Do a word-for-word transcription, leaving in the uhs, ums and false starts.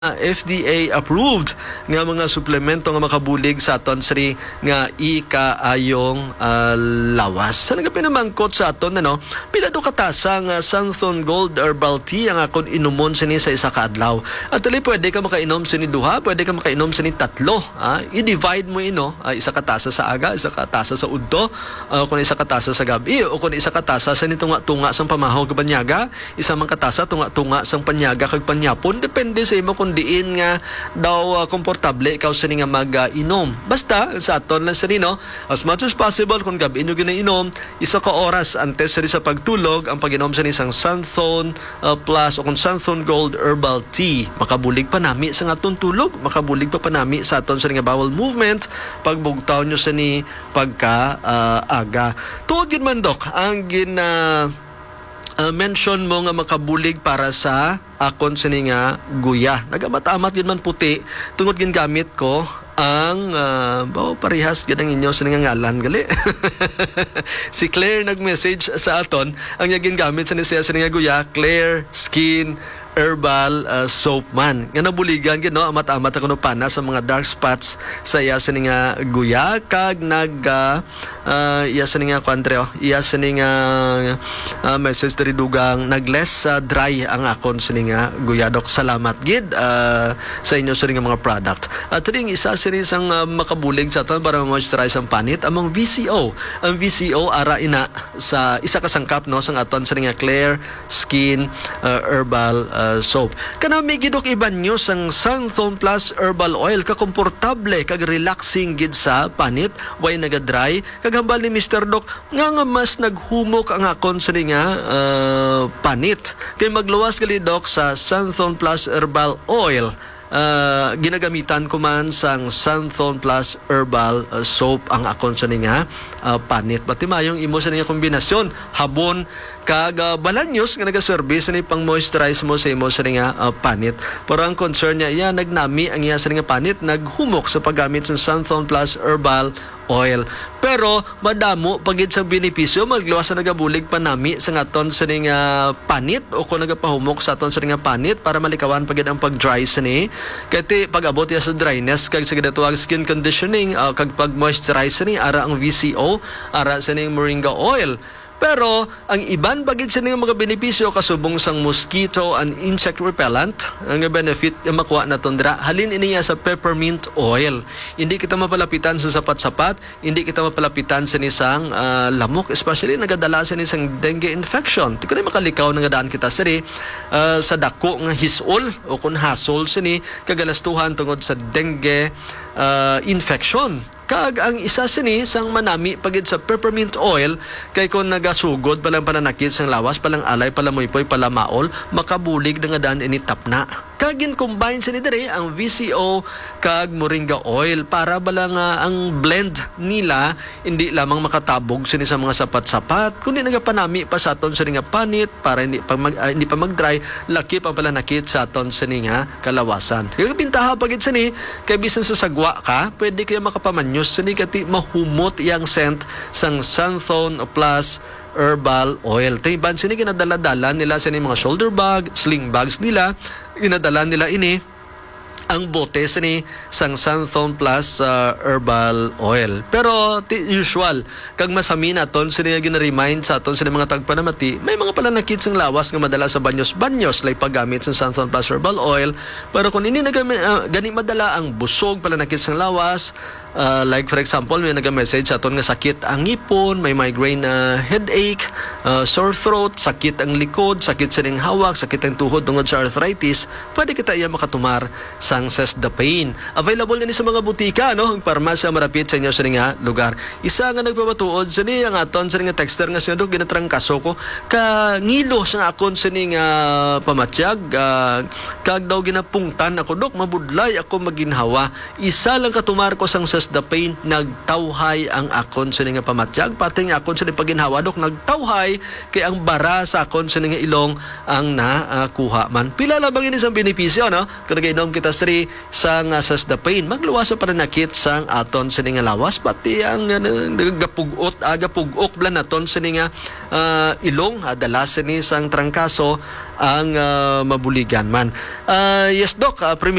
Uh, F D A approved nga mga suplemento nga makabulig sa aton sri nga ikaayong uh, lawas. Sa nga pinamangkot sa aton ano, pila do katasa nga Santhon Gold Herbal Tea ang akon inumon sini sa isa ka adlaw. At tuloy pwede ka makainom sini duha, pwede ka makainom sini tatlo. Ah, i-divide mo ino, uh, isa ka tasa sa aga, isa ka tasa sa udto, uh, kung isa ka tasa sa gabi, o kung isa ka tasa sa nitunga-tunga sang pamahaw kag panyaga, isa man ka tasa tunga-tunga sang panyaga kag panyapon, depende sa imo kung diin nga daw uh, komportable ikaw sa nga mag-inom. Uh, Basta, sa aton lang sa nino, as much as possible, kung gabi nyo ginainom, isa ka oras antes sa pagtulog, ang pag-inom sa isang Santhon uh, Plus o kung Santhon Gold Herbal Tea. Makabulig pa nami sa atong tulog, makabulig pa pa nami sa aton sa nga bowel movement, pagbugtaw nyo sa ni pagka-aga. Uh, Tuod yun man, Dok, ang gina... Uh, mention mo nga makabulig para sa akon sini nga guya. Nagamat-amat yun man puti. Tungod gin gamit ko ang uh, oh, parehas ganang inyo sa nga ngalan gali. Si Claire nag-message sa aton ang yagin gamit sa niya sa nga guya, Claire Skin Herbal uh, Soap man. Nga nabuligan gid no, amat-amat ako no pana sa mga dark spots sa iya sa nga guya kag nag uh, uh, iya sa nga country oh, iya sa nga uh, message diri dugang nagless uh, dry ang akon sa nga guya. Dok, salamat gid uh, sa inyo sa nga mga product. At ring isa sa isang uh, makabulig sa aton para moisturize ang panit among V C O. Ang V C O ara ina sa isa ka sangkap no sang aton sa nga Claire Skin uh, Herbal uh, Uh, soap. Kanami gidok iban nyo sang Santhon Plus Herbal Oil kakomportable kag relaxing gid sa panit, way naga-dry kag hambal ni Mister Doc nga nga mas naghumok ang akon sa nga uh, panit. Kay magluwas gali Doc sa Santhon Plus Herbal Oil. Uh, ginagamitan ko man sang Santhon Plus Herbal uh, Soap ang akon sa nga uh, panit. Pati mayong imo sa nga kombinasyon habon kag uh, balanyos nga nagaservice ni pang moisturize mo sa imo sa nga uh, panit. Pero ang concern niya, iya nagnami ang iya sa nga panit, naghumok sa paggamit sa Santhon Plus Herbal Oil. Pero madamo pagid sa benepisyo, magluwas sa nagabulig pa nami sa aton sa nga panit o kung nagapahumok sa aton sa nga panit para malikawan pagid ang pag-dry sa ni. Kaya pag-abot ya sa dryness kag sa ginatawag skin conditioning uh, kag pag-moisturize sa ni ara ang V C O, ara sa ning moringa oil. Pero ang iban bagid sa mga benepisyo kasubong sang mosquito and insect repellent, ang benefit yung makuha na tundra halin iniya sa peppermint oil. Hindi kita mapalapitan sa sapat-sapat, hindi kita mapalapitan sa nisang uh, lamok, especially nagadala sa nisang dengue infection. Di ko na makalikaw na daan kita siri uh, sa dako nga hisol o kung hasol sini kagalastuhan tungod sa dengue uh, infection. Kag ang isa sini sang manami pagid sa peppermint oil kay kung nagasugod palang pananakit sang lawas, palang alay, palamoypoy, palamaol, makabulig na nga daan ini tapna. Kagin combine sini dire ang V C O kag moringa oil para bala nga ang blend nila hindi lamang makatabog sini sa mga sapat-sapat kundi nagapanami pa sa aton sini nga panit para hindi pa mag, uh, hindi pa mag-dry, laki pa pala nakit sa aton sini nga kalawasan. Kaya pintaha pagid sini kay bisan sa sagwa ka, pwede kaya makapamanyo sini kati mahumot yang scent sang Santhon Plus Herbal Oil. Tayban sini kinadala-dala nila sa mga shoulder bag, sling bags nila, inadala nila ini ang bote sa ni sang Santhon Plus uh, Herbal Oil. Pero ti, usual kag masami naton sini gina-remind sa aton sa mga tagpanamati, may mga palanakit sang lawas nga madala sa banyos-banyos lay paggamit sa Santhon Plus Herbal Oil. Pero kung ini nagami uh, gani madala ang busog palanakit sang lawas, Uh, like for example, may nag-message sa aton nga sakit ang ngipon, may migraine na uh, headache, uh, sore throat, sakit ang likod, sakit sa ning hawak, sakit ang tuhod tungod sa arthritis, pwede kita iya makatumar sang Cesdpain. Available na ni sa mga butika, no? Ang parmasya marapit sa inyo sa nga lugar. Isa nga nagpapatuod sa ni ang aton sa nga texter nga siya do ginatrangkaso ko ka ngilo sa akon sa ning uh, pamatyag uh, kag daw ginapungtan ako, Dok, mabudlay ako maginhawa. Isa lang katumar ko sang sa pain nagtawhay ang akon sa nga pamatyag pati nga akon sa paginhawa dok nagtawhay kay ang bara sa akon sa nga ilong ang nakuha man. Pila lamang ini sa benepisyo no kada gaynom kita sri sa nga sa pain magluwas sa pananakit sang aton sa nga lawas pati ang uh, nagapugot aga pugok blan naton sa nga uh, ilong adala sa ni sang trangkaso ang uh, mabuligan man. Uh, yes, Doc, uh,